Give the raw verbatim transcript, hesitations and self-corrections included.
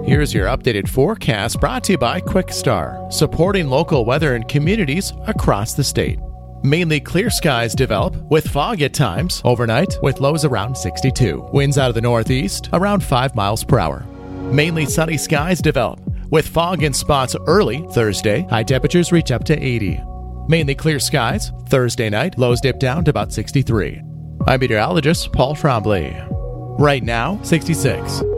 Here's your updated forecast brought to you by QuickStar, supporting local weather and communities across the state. Mainly clear skies develop with fog at times overnight with lows around sixty-two. Winds out of the northeast around five miles per hour. Mainly sunny skies develop with fog in spots early Thursday. High temperatures reach up to eighty. Mainly clear skies Thursday night. Lows dip down to about sixty-three. I'm meteorologist Paul Trombley. Right now, sixty-six.